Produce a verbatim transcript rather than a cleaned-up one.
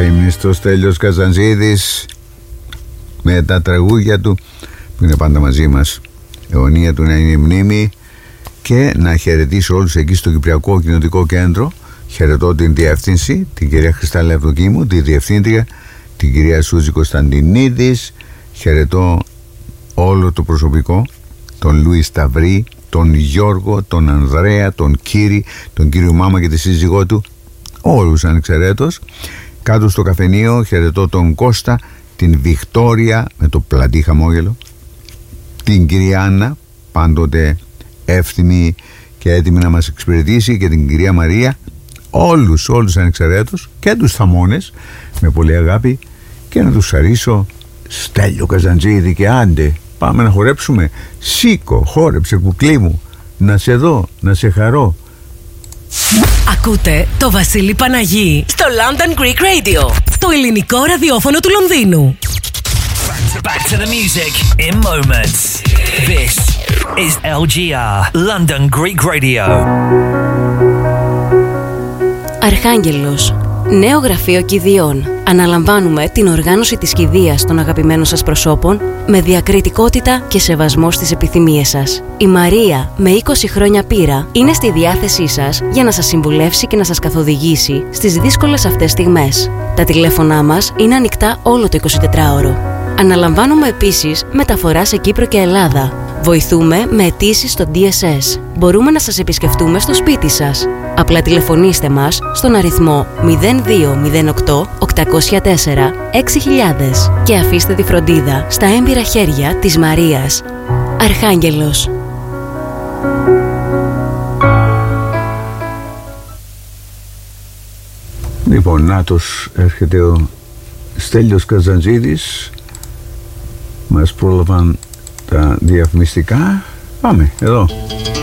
αείμνηστος Στέλιος Καζαντζίδης με τα τραγούδια του που είναι πάντα μαζί μας. Αιωνία του να είναι η μνήμη. Και να χαιρετήσω όλους εκεί στο Κυπριακό Κοινοτικό Κέντρο. Χαιρετώ την διεύθυνση, την κυρία Χριστάλλα Ευδοκίμου, τη διευθύντρια, την κυρία Σούζη Κωνσταντινίδης. Χαιρετώ όλο το προσωπικό, τον Λουί Σταυρή, τον Γιώργο, τον Ανδρέα, τον Κύρι, τον κύριο Μάμα και τη σύζυγό του, όλους ανεξαιρέτως. Κάτω στο καφενείο χαιρετώ τον Κώστα, την Βικτόρια με το πλατή χαμόγελο, την κυρία Άννα, πάντοτε εύθυμη και έτοιμη να μας εξυπηρετήσει, και την κυρία Μαρία, όλους, όλους ανεξαιρέτως, και τους θαμώνες με πολύ αγάπη, και να τους χαρίσω Στέλιο Καζαντζίδη και άντε πάμε να χορέψουμε. Σήκω, χόρεψε κουκλί μου, να σε δω, να σε χαρώ. Ακούτε το Βασίλη Παναγί στο London Greek Radio, το ελληνικό ραδιόφωνο του Λονδίνου. Back to the music in moments. This is L G R London Greek Radio. Αρχάγγελος. Νέο γραφείο κηδειών. Αναλαμβάνουμε την οργάνωση της κηδείας των αγαπημένων σας προσώπων με διακριτικότητα και σεβασμό στις επιθυμίες σας. Η Μαρία, με είκοσι χρόνια πείρα, είναι στη διάθεσή σας για να σας συμβουλεύσει και να σας καθοδηγήσει στις δύσκολες αυτές στιγμές. Τα τηλέφωνά μας είναι ανοιχτά όλο το εικοσιτετράωρο. Αναλαμβάνουμε επίσης μεταφορά σε Κύπρο και Ελλάδα. Βοηθούμε με αιτήσεις στο ντι ες ες. Μπορούμε να σας επισκεφτούμε στο σπίτι σας. Απλά τηλεφωνήστε μας στον αριθμό μηδέν δύο μηδέν οκτώ οκτακόσια τέσσερα έξι χιλιάδες και αφήστε τη φροντίδα στα έμπειρα χέρια της Μαρίας. Αρχάγγελος. Λοιπόν, νάτος έρχεται ο Στέλιος Καζαντζίδης. Μας πρόλαβαν τα διαφημιστικά. Πάμε, εδώ.